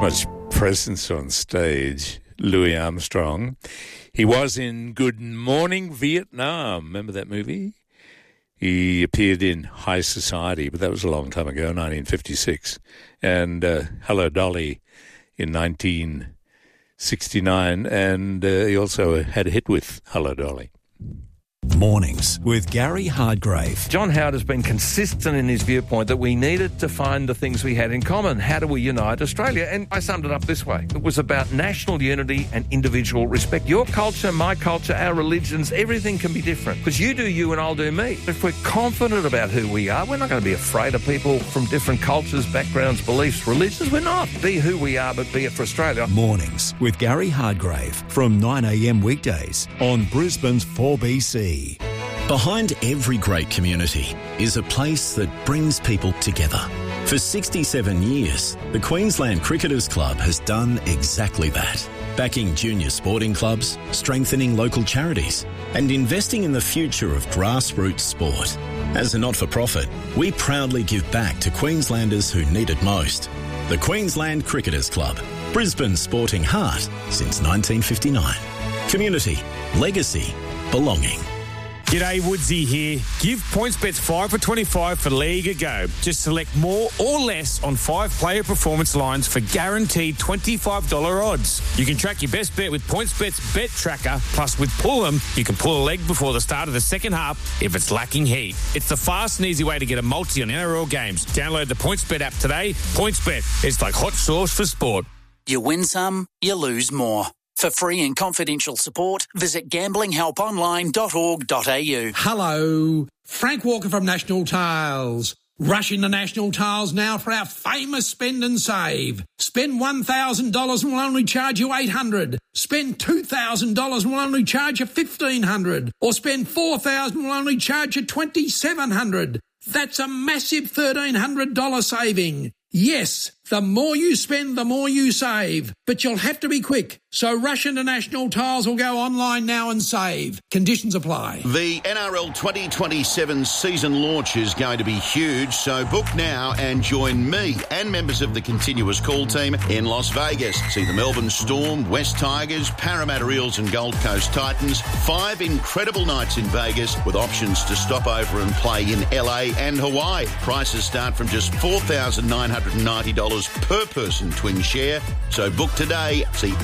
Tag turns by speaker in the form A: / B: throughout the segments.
A: much presence on stage, Louis Armstrong. He was in Good Morning Vietnam. Remember that movie? He appeared in High Society, but that was a long time ago, 1956. And Hello, Dolly in 1969. And he also had a hit with Hello, Dolly.
B: Mornings with Gary Hardgrave.
C: John Howard has been consistent in his viewpoint that we needed to find the things we had in common. How do we unite Australia? And I summed it up this way. It was about national unity and individual respect. Your culture, my culture, our religions, everything can be different. Because you do you and I'll do me. If we're confident about who we are, we're not going to be afraid of people from different cultures, backgrounds, beliefs, religions. We're not. Be who we are, but be it for Australia.
B: Mornings with Gary Hardgrave from 9 a.m. weekdays on Brisbane's 4BC.
D: Behind every great community is a place that brings people together. For 67 years, the Queensland Cricketers Club has done exactly that. Backing junior sporting clubs, strengthening local charities, and investing in the future of grassroots sport. As a not-for-profit, we proudly give back to Queenslanders who need it most. The Queensland Cricketers Club, Brisbane's sporting heart since 1959. Community, legacy, belonging.
E: G'day, Woodsy here. Give PointsBets 5 for 25 for League a go. Just select more or less on 5 player performance lines for guaranteed $25 odds. You can track your best bet with PointsBet's Bet Tracker. Plus, with Pull'em, you can pull a leg before the start of the second half if it's lacking heat. It's the fast and easy way to get a multi on NRL games. Download the PointsBet app today. PointsBet, it's like hot sauce for sport.
F: You win some, you lose more. For free and confidential support, visit gamblinghelponline.org.au.
G: Hello, Frank Walker from National Tiles. Rush into National Tiles now for our famous spend and save. Spend $1,000 and we'll only charge you $800. Spend $2,000 and we'll only charge you $1,500. Or spend $4,000 and we'll only charge you $2,700. That's a massive $1,300 saving. Yes, the more you spend, the more you save. But you'll have to be quick. So rush into National Tiles or go online now and save. Conditions apply.
H: The NRL 2027 season launch is going to be huge, so book now and join me and members of the Continuous Call team in Las Vegas. See the Melbourne Storm, West Tigers, Parramatta Eels and Gold Coast Titans. 5 incredible nights in Vegas with options to stop over and play in LA and Hawaii. Prices start from just $4,990 per person twin share. So book today. See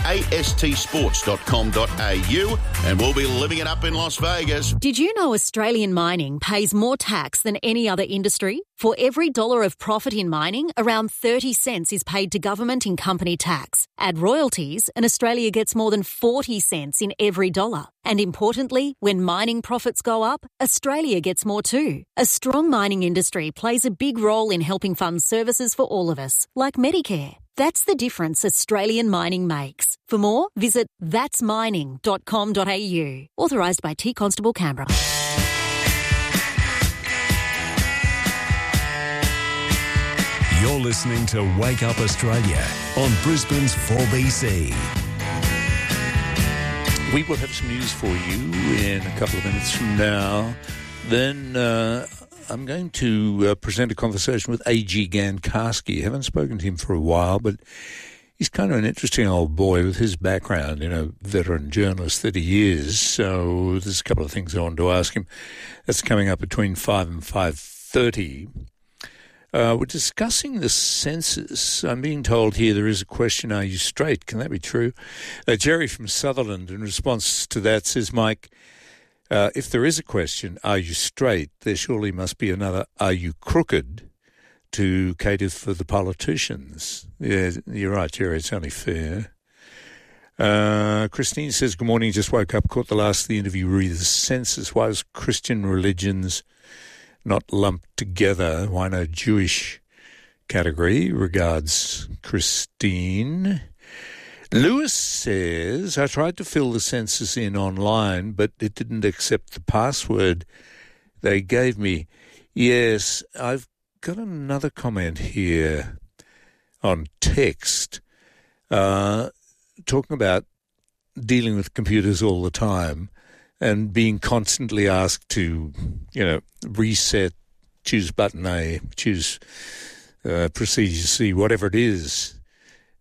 H: astsports.com.au and we'll be living it up in Las Vegas.
I: Did you know Australian mining pays more tax than any other industry? For every dollar of profit in mining, around 30 cents is paid to government in company tax. Add royalties and Australia gets more than 40 cents in every dollar. And importantly, when mining profits go up, Australia gets more too. A strong mining industry plays a big role in helping fund services for all of us, like Medicare. That's the difference Australian mining makes. For more, visit thatsmining.com.au. Authorised by T Constable Canberra.
B: You're listening to Wake Up Australia on Brisbane's 4BC.
A: We will have some news for you in a couple of minutes from now. Then I'm going to present a conversation with A.G. Gankarski. I haven't spoken to him for a while, but he's kind of an interesting old boy with his background, veteran journalist that he is. So there's a couple of things I want to ask him. That's coming up between 5 and 5:30. We're discussing the census. I'm being told here there is a question, are you straight? Can that be true? Jerry from Sutherland, in response to that, says, Mike, if there is a question, are you straight, there surely must be another, are you crooked, to cater for the politicians. Yeah, you're right, Jerry, it's only fair. Christine says, good morning, just woke up, caught the last of the interview, read the census. Why is Christian religions not lumped together? Why no Jewish category? Regards, Christine. Lewis says, I tried to fill the census in online, but it didn't accept the password they gave me. Yes, I've got another comment here on text, talking about dealing with computers all the time and being constantly asked to, reset, choose button A, choose procedure C, whatever it is.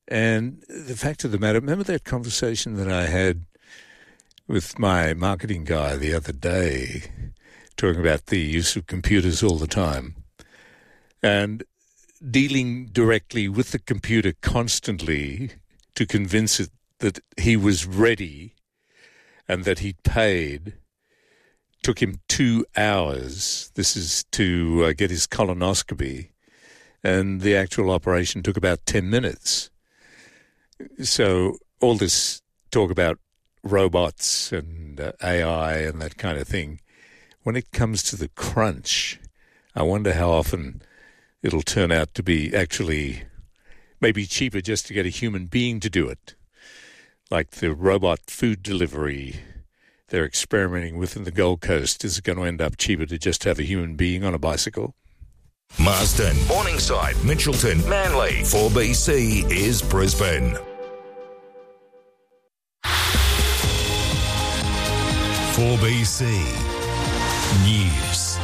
A: And the fact of the matter, remember that conversation that I had with my marketing guy the other day, talking about the use of computers all the time and dealing directly with the computer constantly to convince it that he was ready and that he'd paid. Took him 2 hours. This is to get his colonoscopy. And the actual operation took about 10 minutes. So all this talk about robots and AI and that kind of thing, when it comes to the crunch, I wonder how often it'll turn out to be actually maybe cheaper just to get a human being to do it. Like the robot food delivery they're experimenting with in the Gold Coast. Is it going to end up cheaper to just have a human being on a bicycle?
J: Marsden, Morningside, Mitchelton, Manly. 4BC is Brisbane. 4BC News.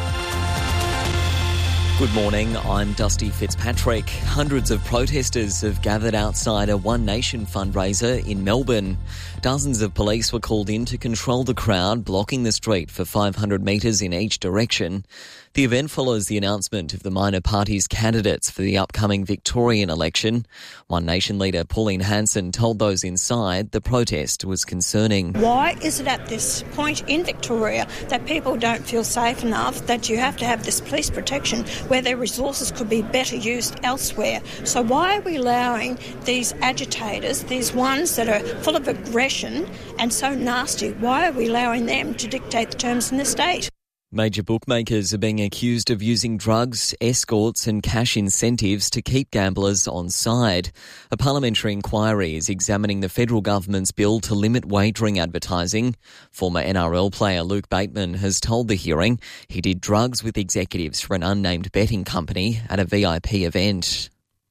K: Good morning, I'm Dusty Fitzpatrick. Hundreds of protesters have gathered outside a One Nation fundraiser in Melbourne. Dozens of police were called in to control the crowd, blocking the street for 500 metres in each direction. The event follows the announcement of the minor party's candidates for the upcoming Victorian election. One Nation leader Pauline Hanson told those inside the protest was concerning.
L: Why is it at this point in Victoria that people don't feel safe enough, that you have to have this police protection where their resources could be better used elsewhere? So why are we allowing these agitators, these ones that are full of aggression and so nasty, why are we allowing them to dictate the terms in the state?
K: Major bookmakers are being accused of using drugs, escorts and cash incentives to keep gamblers on side. A parliamentary inquiry is examining the federal government's bill to limit wagering advertising. Former NRL player Luke Bateman has told the hearing he did drugs with executives for an unnamed betting company at a VIP event.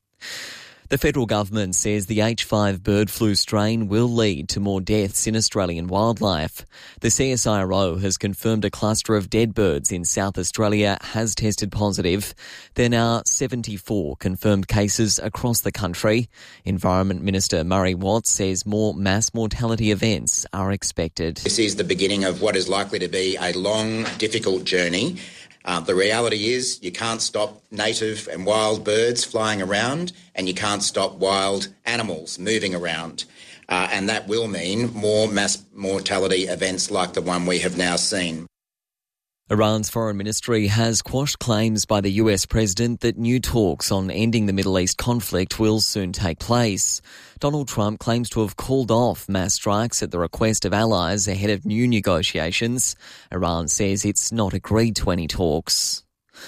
K: The federal government says the H5 bird flu strain will lead to more deaths in Australian wildlife. The CSIRO has confirmed a cluster of dead birds in South Australia has tested positive. There are now 74 confirmed cases across the country. Environment Minister Murray Watts says more mass mortality events are expected.
M: This is the beginning of what is likely to be a long, difficult journey. The reality is you can't stop native and wild birds flying around and you can't stop wild animals moving around. And that will mean more mass mortality events like the one we have now seen.
K: Iran's foreign ministry has quashed claims by the US president that new talks on ending the Middle East conflict will soon take place. Donald Trump claims to have called off mass strikes at the request of allies ahead of new negotiations. Iran says it's not agreed to any talks.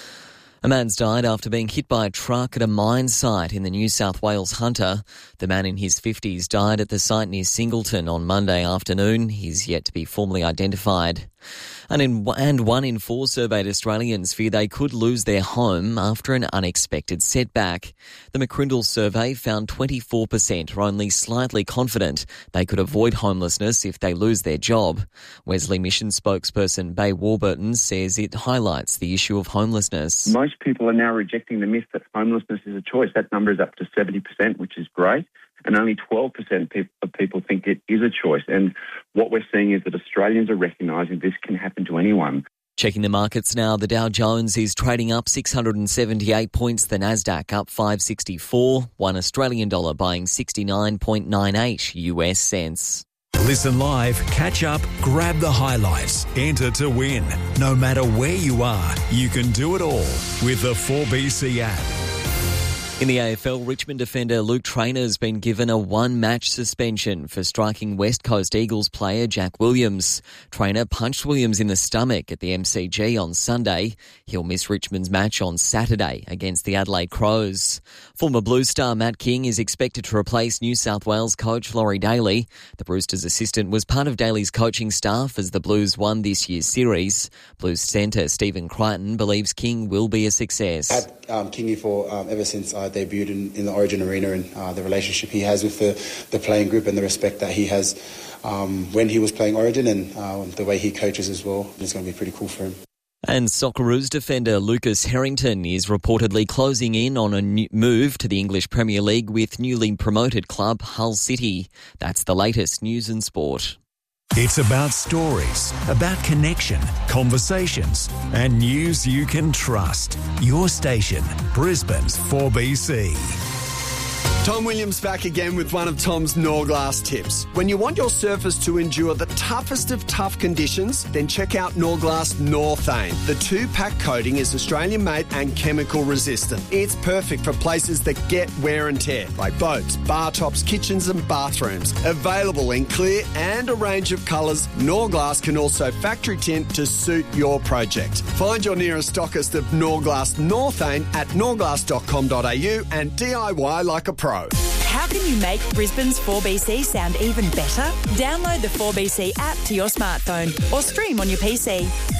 K: A man's died after being hit by a truck at a mine site in the New South Wales Hunter. The man in his 50s died at the site near Singleton on Monday afternoon. He's yet to be formally identified. And 1 in 4 surveyed Australians fear they could lose their home after an unexpected setback. The McCrindle survey found 24% are only slightly confident they could avoid homelessness if they lose their job. Wesley Mission spokesperson Bay Warburton says it highlights the issue of homelessness.
N: Most people are now rejecting the myth that homelessness is a choice. That number is up to 70%, which is great. And only 12% of people think it is a choice. And what we're seeing is that Australians are recognising this can happen to anyone.
K: Checking the markets now, the Dow Jones is trading up 678 points, the Nasdaq up 564, $1 Australian dollar buying 69.98 US cents.
B: Listen live, catch up, grab the highlights, enter to win. No matter where you are, you can do it all with the 4BC app.
K: In the AFL, Richmond defender Luke Traynor has been given a one-match suspension for striking West Coast Eagles player Jack Williams. Traynor punched Williams in the stomach at the MCG on Sunday. He'll miss Richmond's match on Saturday against the Adelaide Crows. Former Blues star Matt King is expected to replace New South Wales coach Laurie Daly. The Roosters assistant was part of Daly's coaching staff as the Blues won this year's series. Blues centre Stephen Crichton believes King will be a success.
O: Had Kingy for ever since I debuted in the Origin arena, and the relationship he has with the playing group and the respect that he has when he was playing Origin, and the way he coaches as well. It's going to be pretty cool for him.
K: And Socceroos defender Lucas Harrington is reportedly closing in on a new move to the English Premier League with newly promoted club Hull City. That's the latest news and sport.
B: It's about stories, about connection, conversations, and news you can trust. Your station, Brisbane's 4BC.
P: Tom Williams back again with one of Tom's Norglass tips. When you want your surface to endure the toughest of tough conditions, then check out Norglass Northane. The 2-pack coating is Australian-made and chemical resistant. It's perfect for places that get wear and tear, like boats, bar tops, kitchens and bathrooms. Available in clear and a range of colours, Norglass can also factory tint to suit your project. Find your nearest stockist of Norglass Northane at norglass.com.au and DIY like a pro.
Q: How can you make Brisbane's 4BC sound even better? Download the 4BC app to your smartphone or stream on your PC.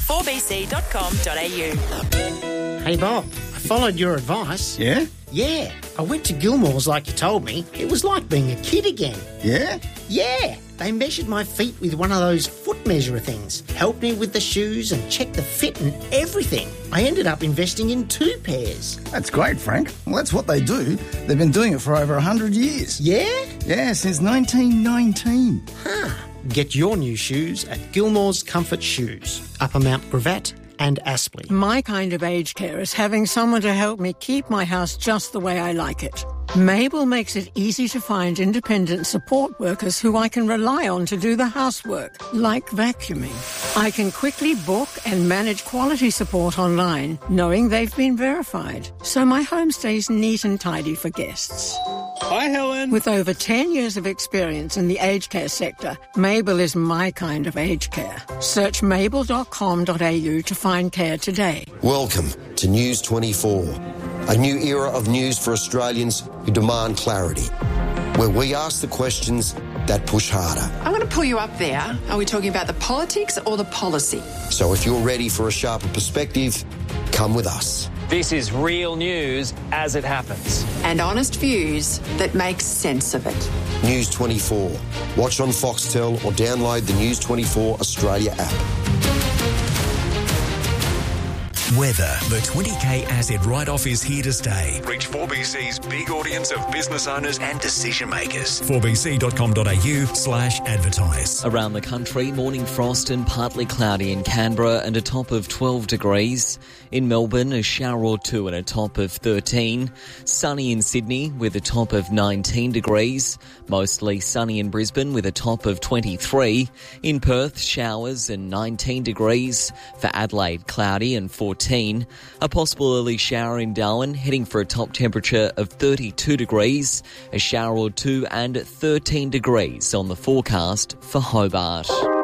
Q: 4bc.com.au.
R: Hey Bob, I followed your advice.
S: Yeah?
R: Yeah, I went to Gilmore's like you told me. It was like being a kid again.
S: Yeah?
R: Yeah, they measured my feet with one of those foot measurer things, helped me with the shoes and checked the fit and everything. I ended up investing in 2 pairs.
S: That's great, Frank. Well, that's what they do. They've been doing it for over 100 years.
R: Yeah?
S: Yeah, since 1919.
R: Huh. Get your new shoes at Gilmore's Comfort Shoes, Upper Mount Gravatt and Aspley.
T: My kind of aged care is having someone to help me keep my house just the way I like it. Mabel makes it easy to find independent support workers who I can rely on to do the housework, like vacuuming. I can quickly book and manage quality support online, knowing they've been verified, so my home stays neat and tidy for guests.
U: Hi, Helen.
T: With over 10 years of experience in the aged care sector, Mabel is my kind of aged care. Search mabel.com.au to find care today.
V: Welcome to News 24, a new era of news for Australians who demand clarity, where we ask the questions that push harder.
W: I'm going to pull you up there. Are we talking about the politics or the policy?
V: So if you're ready for a sharper perspective, come with us.
X: This is real news as it happens.
W: And honest views that make sense of it.
V: News 24. Watch on Foxtel or download the News 24 Australia app.
B: Weather. The 20K asset write-off is here to stay. Reach 4BC's big audience of business owners and decision makers. 4bc.com.au/advertise.
K: Around the country, morning frost and partly cloudy in Canberra and a top of 12 degrees. In Melbourne, a shower or two and a top of 13. Sunny in Sydney with a top of 19 degrees. Mostly sunny in Brisbane with a top of 23. In Perth, showers and 19 degrees. For Adelaide, cloudy and 14. A possible early shower in Darwin, heading for a top temperature of 32 degrees. A shower or two and 13 degrees on the forecast for Hobart.